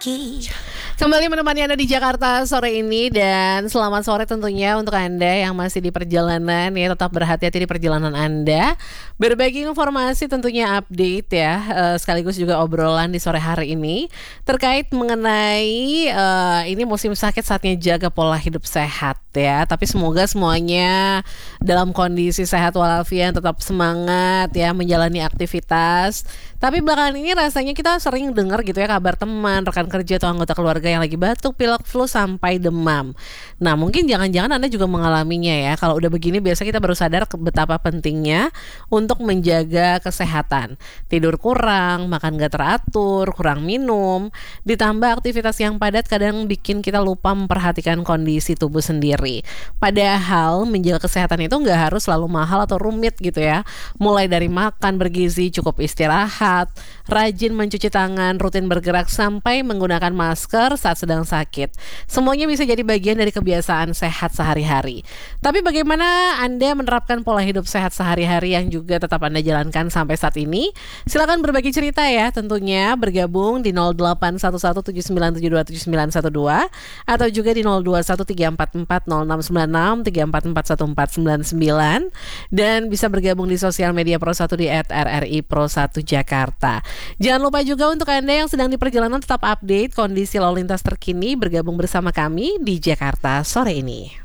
lagi. Kembali menemani Anda di Jakarta sore ini, dan selamat sore tentunya untuk Anda yang masih di perjalanan ya. Tetap berhati-hati di perjalanan Anda. Berbagi informasi tentunya update ya, sekaligus juga obrolan di sore hari ini terkait mengenai ini musim sakit, saatnya jaga pola hidup sehat ya. Tapi semoga semuanya dalam kondisi sehat walafiat, tetap semangat ya menjalani aktivitas. Tapi belakangan ini rasanya kita sering dengar gitu ya kabar teman, rekan kerja atau anggota keluarga yang lagi batuk, pilek, flu sampai demam. Nah, mungkin jangan-jangan Anda juga mengalaminya ya. Kalau udah begini biasa kita baru sadar betapa pentingnya untuk menjaga kesehatan. Tidur kurang, makan gak teratur, kurang minum, ditambah aktivitas yang padat kadang bikin kita lupa memperhatikan kondisi tubuh sendiri. Padahal menjaga kesehatan itu gak harus selalu mahal atau rumit gitu ya. Mulai dari makan bergizi, cukup istirahat, rajin mencuci tangan, rutin bergerak, sampai menggunakan masker saat sedang sakit. Semuanya bisa jadi bagian dari kebiasaan sehat sehari-hari. Tapi bagaimana Anda menerapkan pola hidup sehat sehari-hari yang juga tetap Anda jalankan sampai saat ini? Silakan berbagi cerita ya, tentunya bergabung di 081179727912 atau juga di 0213440696 3441499 dan bisa bergabung di sosial media Pro 1 di @RRI_Pro1 Jakarta. Jangan lupa juga untuk Anda yang sedang di perjalanan tetap update kondisi lalu lintas terkini, bergabung bersama kami di Jakarta sore ini.